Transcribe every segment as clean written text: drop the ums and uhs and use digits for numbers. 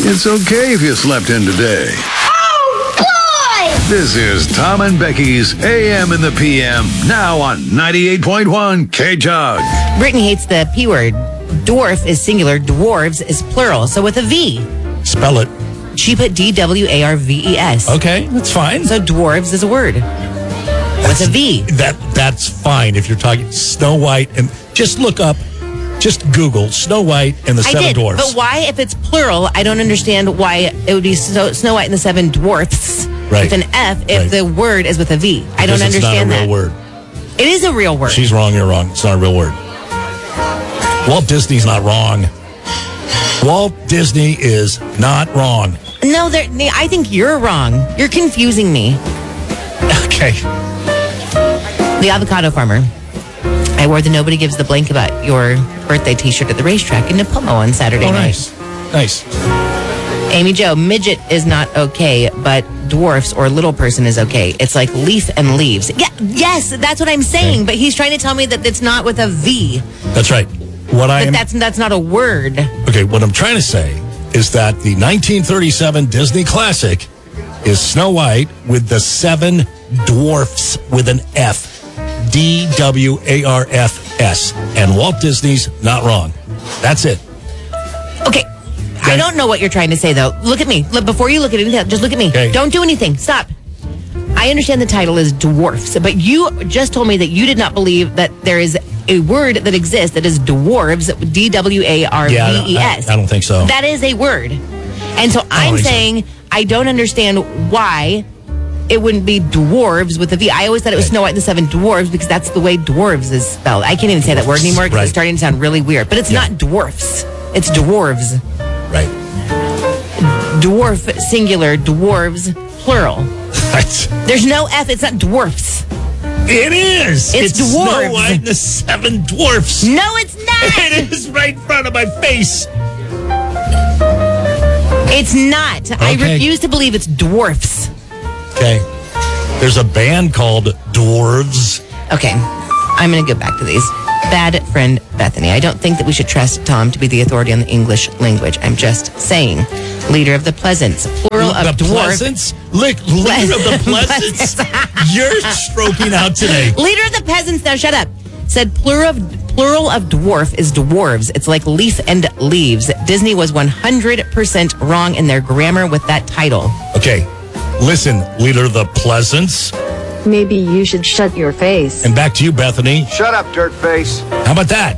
It's okay if you slept in today. Oh, boy! This is Tom and Becky's AM and the PM, now on 98.1 K-Jug. Brittany hates the P word. Dwarf is singular, dwarves is plural, so with a V. Spell it. She put D-W-A-R-V-E-S. Okay, that's fine. So dwarves is a word with a V. That's fine if you're talking Snow White. And just look up, just Google Snow White and the Seven Dwarfs. But why, if it's plural, I don't understand why it would be Snow White and the Seven Dwarfs with an F if the word is with a V. I don't understand that. It's not a real word. It is a real word. She's wrong, you're wrong. It's not a real word. Walt Disney's not wrong. Walt Disney is not wrong. No, I think you're wrong. You're confusing me. Okay. The avocado farmer. I wore the Nobody Gives the Blank About Your Birthday t-shirt at the racetrack in Napomo on Saturday night. Nice. Amy Jo, midget is not okay, but dwarfs or little person is okay. It's like leaf and leaves. Yeah, yes, that's what I'm saying. Okay. But he's trying to tell me that it's not with a V. That's right. That's not a word. Okay, what I'm trying to say is that the 1937 Disney classic is Snow White with the Seven Dwarfs with an F. D-W-A-R-F-S. And Walt Disney's not wrong. That's it. Okay. I don't know what you're trying to say, though. Look at me. Before you look at anything, just look at me. Okay. Don't do anything. Stop. I understand the title is dwarfs, but you just told me that you did not believe that there is a word that exists that is dwarves, D-W-A-R-V-E-S. I don't think so. That is a word. And so I'm saying I don't understand why it wouldn't be dwarves with a V. I always thought it was Snow White and the Seven Dwarves because that's the way dwarves is spelled. I can't even say that word anymore because it's starting to sound really weird. But it's not dwarfs. It's dwarves. Right. Dwarf, singular, dwarves, plural. There's no F. It's not dwarfs. It is. It's dwarves. Snow White and the Seven Dwarfs. No, it's not. It is right in front of my face. It's not. Okay. I refuse to believe it's dwarfs. Okay. There's a band called Dwarves. Okay. I'm going to go back to these. Bad friend Bethany. I don't think that we should trust Tom to be the authority on the English language. I'm just saying. Leader of the Pleasants. Plural of dwarf. Pleasants? Leader of the Pleasants? You're stroking out today. Leader of the Peasants. Now shut up. Said plural of dwarf is dwarves. It's like leaf and leaves. Disney was 100% wrong in their grammar with that title. Okay. Listen, Leader of the Pleasants. Maybe you should shut your face. And back to you, Bethany. Shut up, dirtface. How about that?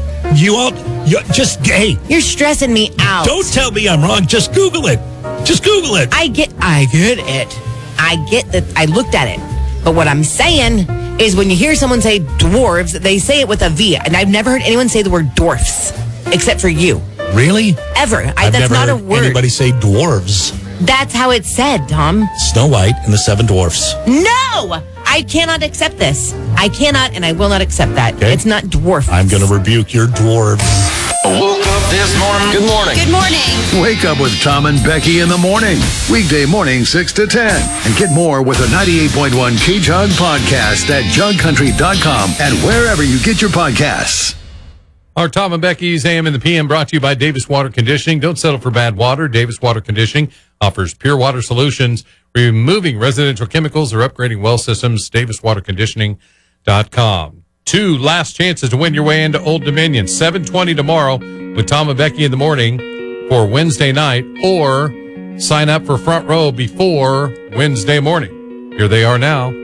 Hey. You're stressing me out. Don't tell me I'm wrong. Just Google it. Just Google it. I get it. I get that. I looked at it. But what I'm saying is when you hear someone say dwarves, they say it with a V. And I've never heard anyone say the word dwarfs, except for you. Really? Ever. I've that's never not a heard word. Anybody say dwarves? That's how it's said, Tom. Snow White and the Seven Dwarfs. No! I cannot accept this. I cannot and I will not accept that. Okay. It's not dwarf. I'm going to rebuke your dwarves. Woke up this morning. Good morning. Good morning. Wake up with Tom and Becky in the morning. Weekday morning, 6 to 10. And get more with the 98.1 K-Jug podcast at jugcountry.com and wherever you get your podcasts. Our Tom and Becky's AM and the PM brought to you by Davis Water Conditioning. Don't settle for bad water. Davis Water Conditioning offers pure water solutions, removing residential chemicals or upgrading well systems. DavisWaterConditioning.com. 2 last chances to win your way into Old Dominion. 7:20 tomorrow with Tom and Becky in the morning for Wednesday night, or sign up for front row before Wednesday morning. Here they are now.